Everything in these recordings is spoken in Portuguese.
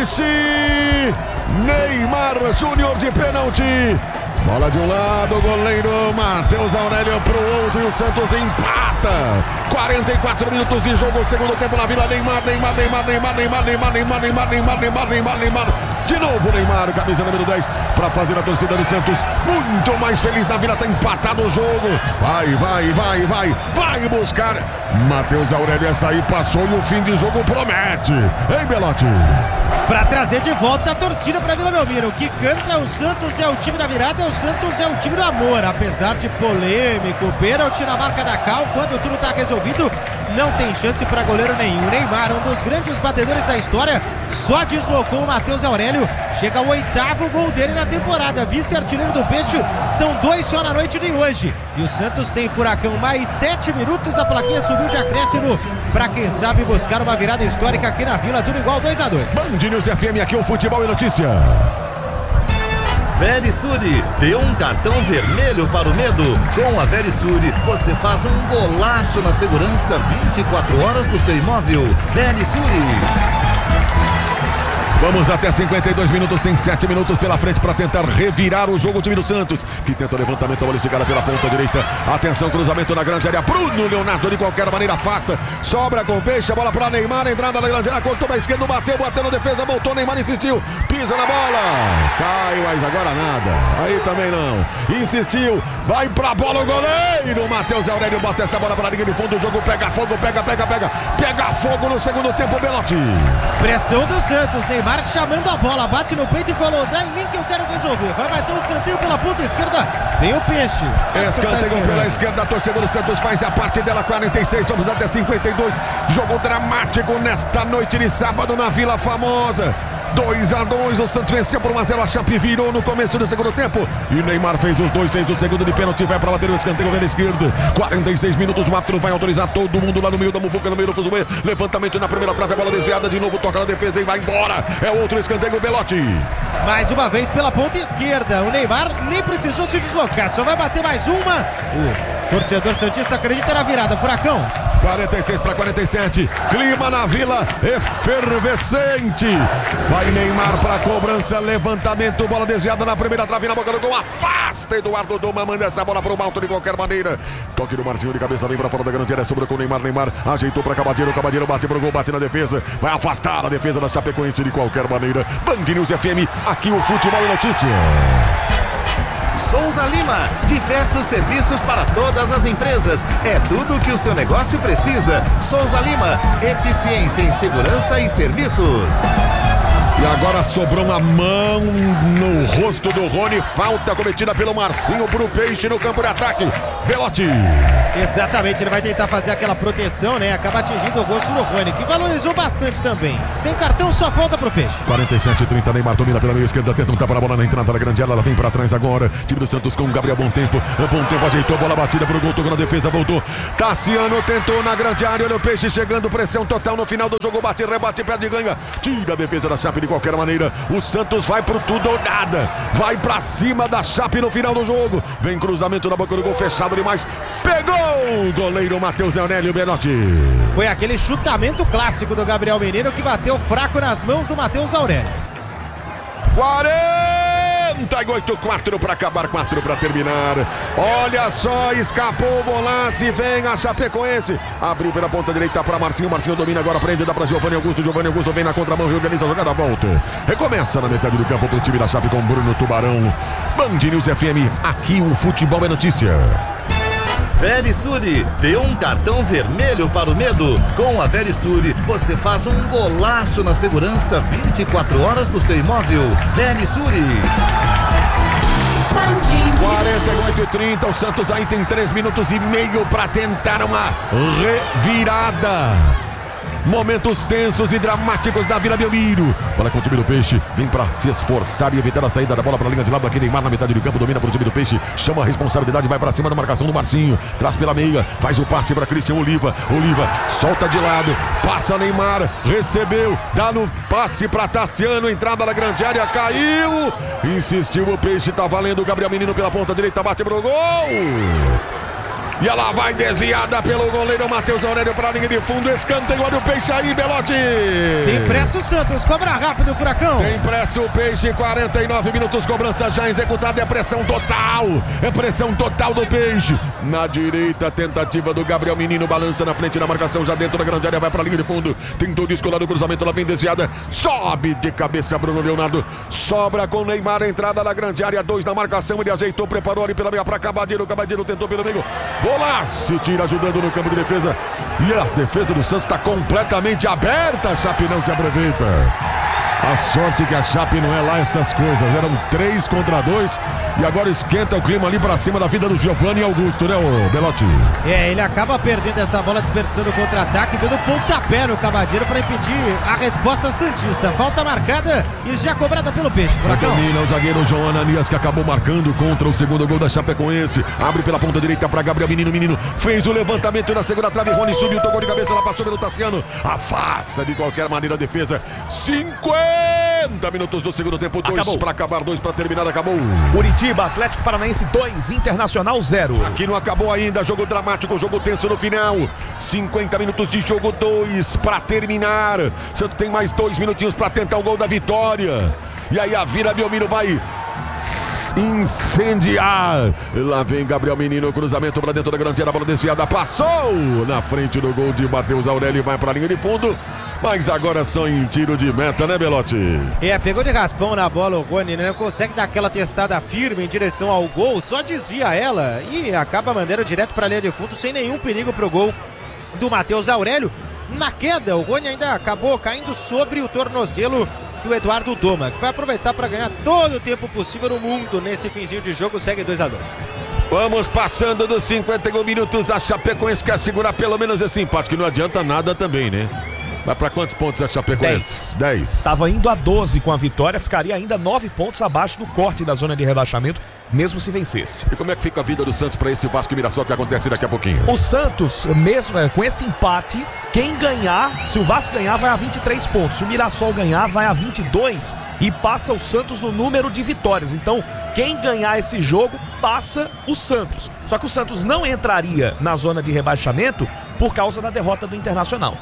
Peixe! Neymar Júnior de pênalti. Bola de um lado, o goleiro Matheus Aurélio pro outro e o Santos empata. 44 minutos de jogo, segundo tempo na Vila. Neymar. De novo Neymar, camisa número 10, para fazer a torcida do Santos muito mais feliz na Vila. Tá empatado o jogo. Vai buscar. Matheus Aurélio, essa aí passou e o fim de jogo promete. Hein, Belotti? Para trazer de volta a torcida para Vila Belmiro. O que canta é o Santos, é o time da virada, é o Santos, é o time do amor. Apesar de polêmico, pênalti na marca da Cal, quando tudo tá resolvido, não tem chance para goleiro nenhum. Neymar, um dos grandes batedores da história, só deslocou o Matheus Aurélio. Chega ao 8º gol dele na temporada. Vice-artilheiro do Peixe, são 2 só na noite de hoje. E o Santos tem Furacão mais 7 minutos. A plaquinha subiu de acréscimo para quem sabe buscar uma virada histórica aqui na Vila. Tudo igual, 2-2. Band News FM, aqui o Futebol e Notícia. Verisure, dê um cartão vermelho para o medo. Com a Verisure, você faz um golaço na segurança 24 horas do seu imóvel. Verisure. Vamos até 52 minutos, tem 7 minutos pela frente para tentar revirar o jogo. O time do Santos, que tenta o levantamento, a bola esticada pela ponta direita. Atenção, cruzamento na grande área. Bruno Leonardo de qualquer maneira afasta. Sobra com o Peixe, a bola para Neymar. Entrada na grande área, cortou para a esquerda, bateu na defesa, voltou. Neymar insistiu, pisa na bola. Cai, mas agora nada. Aí também não. Insistiu, vai pra bola o goleiro. Matheus Aurélio bota essa bola para a linha de fundo. O jogo pega fogo, pega fogo no segundo tempo, Belotti. Pressão do Santos, Neymar chamando a bola, bate no peito e falou: dá em mim que eu quero resolver. Vai bater um escanteio pela ponta esquerda, vem o Peixe. Escanteio pela esquerda, a torcida do Santos faz a parte dela. 46, vamos até 52. Jogo dramático nesta noite de sábado na Vila Famosa. 2-2, o Santos venceu por 1-0, a Chape virou no começo do segundo tempo e Neymar fez os dois, fez o segundo de pênalti, vai para bater o escanteio pela esquerda. 46 minutos, o árbitro vai autorizar todo mundo lá no meio da muvuca, no meio do fuzuê. Levantamento na primeira trave, a bola desviada de novo, toca na defesa e vai embora. É outro escanteio, Belotti. Mais uma vez pela ponta esquerda, o Neymar nem precisou se deslocar, só vai bater mais uma. O torcedor santista acredita na virada, Furacão. 46-47, clima na Vila efervescente. Vai Neymar para cobrança, levantamento, bola desviada na primeira trave, na boca do gol, afasta Eduardo Doma, manda essa bola pro alto de qualquer maneira. Toque do Marcinho de cabeça, vem para fora da grande área, sobrou com o Neymar ajeitou para Cabadeiro bate pro gol, bate na defesa, vai afastar a defesa da Chapecoense de qualquer maneira. Band News FM, aqui o Futebol e Notícia. Souza Lima, diversos serviços para todas as empresas. É tudo o que o seu negócio precisa. Souza Lima, eficiência em segurança e serviços. E agora sobrou uma mão no rosto do Rony, falta cometida pelo Marcinho pro Peixe no campo de ataque. Belotti. Exatamente, ele vai tentar fazer aquela proteção, né? Acaba atingindo o rosto do Rony, que valorizou bastante também. Sem cartão, só falta pro Peixe. 47-30, Neymar domina pela meia esquerda, tenta um tapa na bola na entrada da grande área, ela vem pra trás agora. Time do Santos com o Gabriel Bom Tempo, ajeitou a bola batida pro gol, tocou na defesa, voltou. Tassiano tentou na grande área, olha o Peixe chegando, pressão total no final do jogo, bate, rebate, perde e ganha. Tira a defesa da Chape de qualquer maneira. O Santos vai pro tudo ou nada, vai pra cima da Chape no final do jogo. Vem cruzamento na boca do gol, fechado demais, pegou o goleiro Matheus Aurélio. Belotti. Foi aquele chutamento clássico do Gabriel Menino que bateu fraco nas mãos do Matheus Aurélio. 48, 4 para acabar, 4 para terminar. Olha só, escapou o Bolassi, vem a Chapecoense. Abriu pela ponta direita para Marcinho domina agora, prende, dá para Giovanni Augusto vem na contramão, reorganiza a jogada, volta. Recomeça na metade do campo pro time da Chape com Bruno Tubarão. Band News FM, aqui o Futebol é Notícia. Verisure, dê um cartão vermelho para o medo. Com a Verisure, você faz um golaço na segurança 24 horas do seu imóvel. Verisure. 48-30, o Santos aí tem 3 minutos e meio para tentar uma revirada. Momentos tensos e dramáticos da Vila Belmiro. Bola com o time do Peixe, vem pra se esforçar e evitar a saída da bola pra linha de lado. Aqui Neymar na metade do campo, domina pro time do Peixe, chama a responsabilidade, vai pra cima da marcação do Marcinho, traz pela meia, faz o passe pra Christian Oliva, solta de lado, passa Neymar, recebeu, dá no passe pra Tassiano, entrada na grande área, caiu, insistiu o Peixe, tá valendo o Gabriel Menino pela ponta direita, bate pro gol. E ela vai desviada pelo goleiro Matheus Aurélio para a linha de fundo. Escanteio, olha o Peixe aí, Belotti. Tem pressa o Santos, cobra rápido o Furacão. Tem pressa o Peixe, 49 minutos, cobrança já executada. É pressão total do Peixe. Na direita, tentativa do Gabriel Menino, balança na frente da marcação, já dentro da grande área, vai para a linha de fundo. Tentou descolar o cruzamento, ela vem desviada. Sobe de cabeça Bruno Leonardo. Sobra com Neymar, entrada na grande área, 2 na marcação. Ele ajeitou, preparou ali pela meia para Cabadeiro. Cabadeiro tentou pelo meio. Bola se tira ajudando no campo de defesa. E a defesa do Santos está completamente aberta. A Chape não se aproveita. A sorte que a Chape não é lá essas coisas. Eram 3 contra 2. E agora esquenta o clima ali pra cima da vida do Giovanni Augusto, né, o Belotti? Ele acaba perdendo essa bola, desperdiçando o contra-ataque, dando pontapé no Cabadeiro para impedir a resposta santista. Falta marcada e já cobrada pelo Peixe. Furacão. Domina o zagueiro João Ananias, que acabou marcando contra o segundo gol da Chapecoense. Abre pela ponta direita para Gabriel Menino. Menino fez o levantamento na segunda trave. Rony subiu, tocou de cabeça, ela passou pelo Tassiano. Afasta de qualquer maneira a defesa. 50 minutos do segundo tempo. 2 para acabar, 2 para terminar. Acabou. Curitiba, Atlético Paranaense 2, Internacional 0. Aqui não acabou ainda, jogo dramático, jogo tenso no final. 50 minutos de jogo, 2 para terminar. Santos tem mais 2 minutinhos para tentar o gol da vitória. E aí a Vila Belmiro vai incendiar. Lá vem Gabriel Menino, cruzamento para dentro da grande área, a bola desviada, passou na frente do gol de Matheus Aurélio e vai para a linha de fundo. Mas agora só em tiro de meta, né, Belotti? Pegou de raspão na bola o Rony, né? Não consegue dar aquela testada firme em direção ao gol, só desvia ela e acaba mandando direto para a linha de fundo sem nenhum perigo pro gol do Matheus Aurélio. Na queda, o Rony ainda acabou caindo sobre o tornozelo do Eduardo Doma, que vai aproveitar para ganhar todo o tempo possível no mundo nesse finzinho de jogo. Segue 2-2. Vamos passando dos 51 minutos. A Chapecoense quer segurar pelo menos esse empate, que não adianta nada também, né? Vai para quantos pontos a Chapecoense? 10. Estava indo a 12 com a vitória, ficaria ainda 9 pontos abaixo do corte da zona de rebaixamento, mesmo se vencesse. E como é que fica a vida do Santos para esse Vasco e Mirassol que acontece daqui a pouquinho? O Santos, mesmo com esse empate, quem ganhar, se o Vasco ganhar, vai a 23 pontos. Se o Mirassol ganhar, vai a 22 e passa o Santos no número de vitórias. Então, quem ganhar esse jogo, passa o Santos. Só que o Santos não entraria na zona de rebaixamento por causa da derrota do Internacional.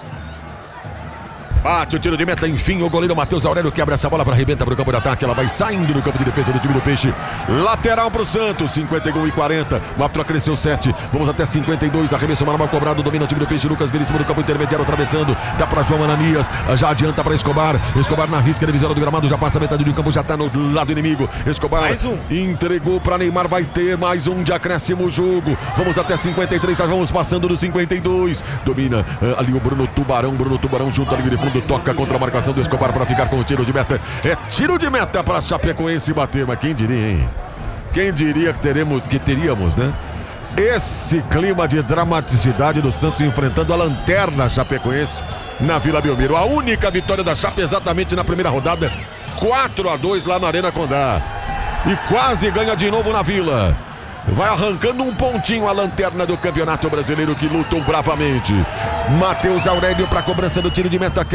Bate o tiro de meta, enfim, o goleiro Matheus Aurélio quebra essa bola para arrebenta para o campo de ataque, ela vai saindo do campo de defesa do time do Peixe, lateral para o Santos, 51 e 40, o árbitro cresceu 7, vamos até 52, arremesso manual cobrado, domina o time do Peixe, Lucas Vila em cima do campo intermediário, atravessando, dá para João Ananias, já adianta para Escobar na risca da visão do gramado, já passa a metade do campo, já está no lado inimigo, Escobar entregou para Neymar, vai ter mais um de acréscimo o jogo, vamos até 53, já vamos passando dos 52, domina ali o Bruno Tubarão junto à linha de fundo, toca contra a marcação do Escobar para ficar com o tiro de meta. É tiro de meta para Chapecoense bater, mas quem diria, hein? Quem diria que teríamos, né? Esse clima de dramaticidade do Santos enfrentando a lanterna Chapecoense na Vila Belmiro. A única vitória da Chape exatamente na primeira rodada, 4-2 lá na Arena Condá. E quase ganha de novo na Vila. Vai arrancando um pontinho a lanterna do Campeonato Brasileiro que lutou bravamente. Matheus Aurélio para a cobrança do tiro de meta.